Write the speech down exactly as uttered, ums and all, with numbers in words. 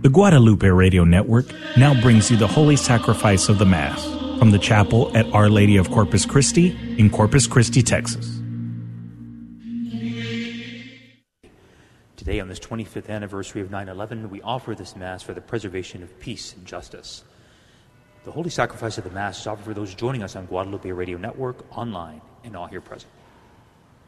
The Guadalupe Radio Network now brings you the Holy Sacrifice of the Mass from the chapel at Our Lady of Corpus Christi in Corpus Christi, Texas. Today, on this twenty-fifth anniversary of nine eleven, we offer this Mass for the preservation of peace and justice. The Holy Sacrifice of the Mass is offered for those joining us on Guadalupe Radio Network, online, and all here present.